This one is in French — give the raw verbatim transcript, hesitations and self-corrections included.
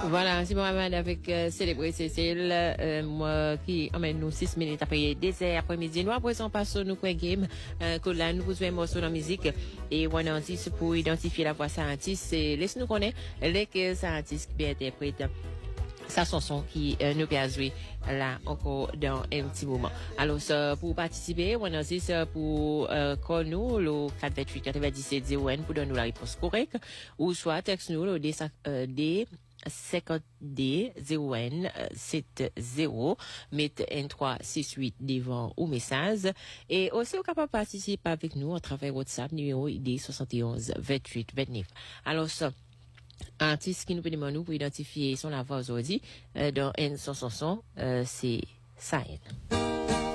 Voilà, c'est Mohamed avec euh, Célébrer Cécile, euh, moi qui emmène nous six minutes après désert après-midi. Nous après on passe nous quoi game, euh, que là nous vous un morceau de musique et on artiste pour identifier la voix de artiste, c'est laisse nous connaître les artistes qui interprètent sa chanson qui euh, nous a joué là encore dans un petit moment. Alors ça, pour participer, on a dit ça pour euh, call nous le quatre vingt-huit quatre-vingt-dix-sept zéro un pour donner nous la réponse correcte ou soit texte nous le D cinquante D zéro un sept zéro mettre un trois six huit devant au message et aussi vous capable participer avec nous à travers WhatsApp numéro I D soixante et onze vingt-huit vingt-neuf. Alors ça artiste qui nous peut demander pour identifier son la voix aujourd'hui euh, dans une chanson euh, c'est Saïd.